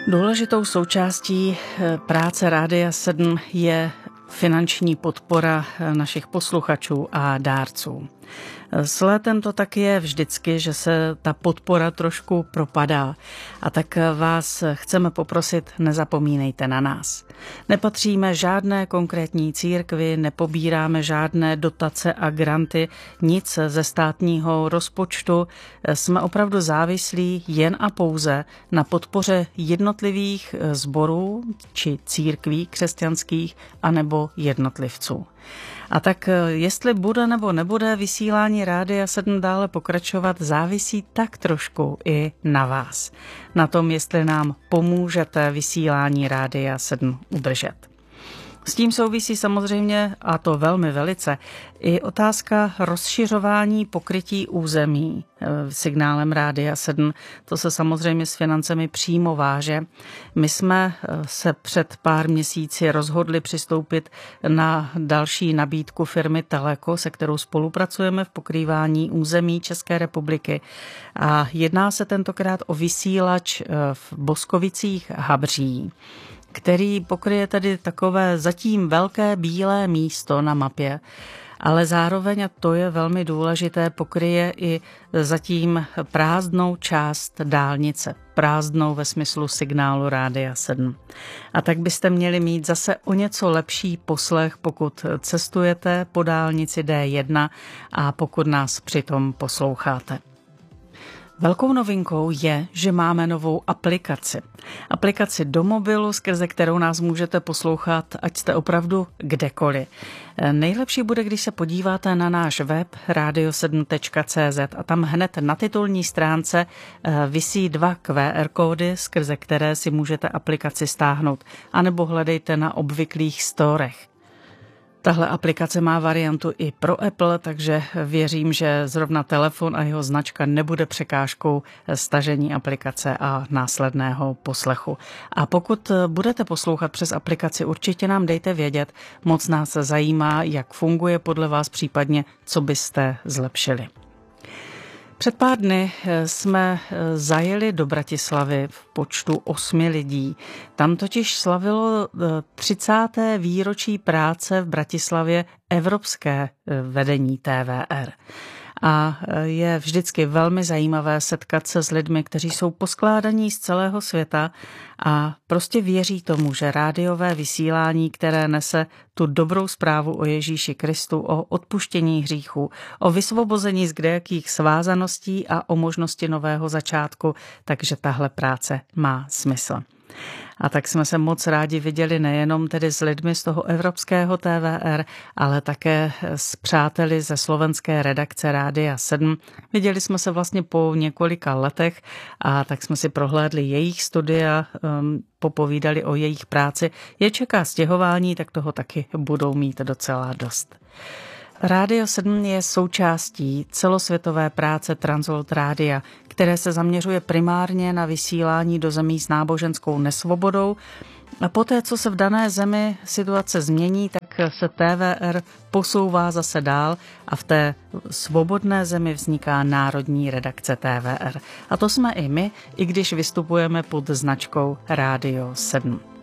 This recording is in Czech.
Důležitou součástí práce Rádia 7 je finanční podpora našich posluchačů a dárců. S létem to tak je vždycky, že se ta podpora trošku propadá. A tak vás chceme poprosit, nezapomínejte na nás. Nepatříme žádné konkrétní církvi, nepobíráme žádné dotace a granty, nic ze státního rozpočtu. Jsme opravdu závislí jen a pouze na podpoře jednotlivých sborů či církví křesťanských anebo jednotlivců. A tak jestli bude nebo nebude vysílání Rádia 7 dále pokračovat, závisí tak trošku i na vás. Na tom, jestli nám pomůžete vysílání Rádia 7 udržet. S tím souvisí samozřejmě, a to velmi velice, i otázka rozšiřování pokrytí území signálem Rádia 7. To se samozřejmě s financemi přímo váže. My jsme se před pár měsíci rozhodli přistoupit na další nabídku firmy Teleko, se kterou spolupracujeme v pokrývání území České republiky. A jedná se tentokrát o vysílač v Boskovicích-Habří, který pokryje tedy takové zatím velké bílé místo na mapě, ale zároveň, a to je velmi důležité, pokryje i zatím prázdnou část dálnice. Prázdnou ve smyslu signálu Rádia 7. A tak byste měli mít zase o něco lepší poslech, pokud cestujete po dálnici D1 a pokud nás přitom posloucháte. Velkou novinkou je, že máme novou aplikaci. Aplikaci do mobilu, skrze kterou nás můžete poslouchat, ať jste opravdu kdekoliv. Nejlepší bude, když se podíváte na náš web radio7.cz a tam hned na titulní stránce visí 2 QR kódy, skrze které si můžete aplikaci stáhnout, anebo hledejte na obvyklých storech. Tahle aplikace má variantu i pro Apple, takže věřím, že zrovna telefon a jeho značka nebude překážkou stažení aplikace a následného poslechu. A pokud budete poslouchat přes aplikaci, určitě nám dejte vědět, moc nás zajímá, jak funguje podle vás, případně co byste zlepšili. Před pár dny jsme zajeli do Bratislavy v počtu 8 lidí. Tam totiž slavilo 30. výročí práce v Bratislavě Evropské vedení TVR. A je vždycky velmi zajímavé setkat se s lidmi, kteří jsou poskládaní z celého světa a prostě věří tomu, že rádiové vysílání, které nese tu dobrou zprávu o Ježíši Kristu, o odpuštění hříchů, o vysvobození z kdejakých svázaností a o možnosti nového začátku, takže tahle práce má smysl. A tak jsme se moc rádi viděli nejenom tedy s lidmi z toho evropského TVR, ale také s přáteli ze slovenské redakce Rádia 7. Viděli jsme se vlastně po několika letech a tak jsme si prohlédli jejich studia, popovídali o jejich práci. Je čeká stěhování, tak toho taky budou mít docela dost. Rádio 7 je součástí celosvětové práce Transworld Rádia, které se zaměřuje primárně na vysílání do zemí s náboženskou nesvobodou. A poté, co se v dané zemi situace změní, tak se TVR posouvá zase dál a v té svobodné zemi vzniká národní redakce TVR. A to jsme i my, i když vystupujeme pod značkou Rádio 7.